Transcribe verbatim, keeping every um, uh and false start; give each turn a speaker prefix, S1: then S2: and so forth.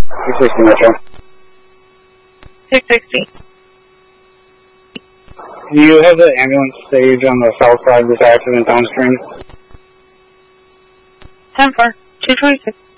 S1: six sixty Metro.
S2: six sixty.
S1: Do you have the ambulance stage on the south side of this accident downstream?
S2: ten four, two twenty-six.